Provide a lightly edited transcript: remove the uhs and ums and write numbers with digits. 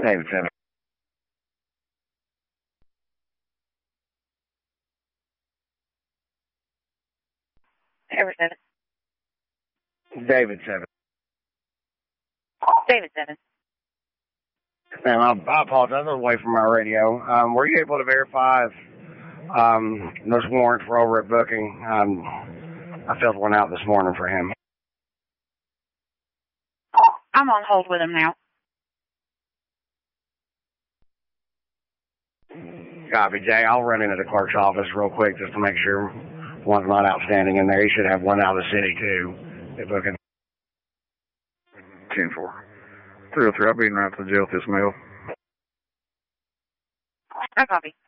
David 7. David 7. David 7. David 7. Ma'am, I apologize. I was away from my radio. Were you able to verify if those warrants were over at booking? I filled one out this morning for him. I'm on hold with him now. Copy, Jay. I'll run into the clerk's office real quick just to make sure one's not outstanding in there. He should have one out of the city, too. They're booking. 10-4. 303, I'll be in right to the jail with this mail. I copy.